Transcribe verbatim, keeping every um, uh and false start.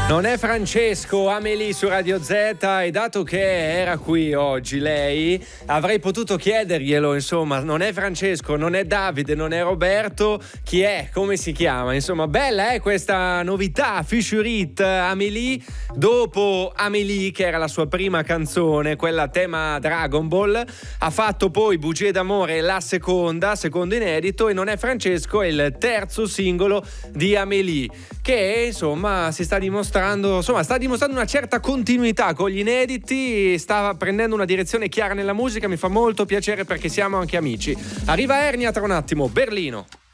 Non è Francesco, Amélie su Radio Z, e dato che era qui oggi lei, avrei potuto chiederglielo, insomma, non è Francesco, non è Davide, non è Roberto, chi è? Come si chiama? Insomma, bella è questa novità, Feature Amélie, dopo Amélie, che era la sua prima canzone, quella tema Dragon Ball, ha fatto poi Bugie d'amore, la seconda, secondo inedito, e Non è Francesco è il terzo singolo di Amélie, che insomma si sta dimostrando insomma sta dimostrando una certa continuità con gli inediti, sta prendendo una direzione chiara nella musica, mi fa molto piacere perché siamo anche amici. Arriva Ernia tra un attimo, Berlino.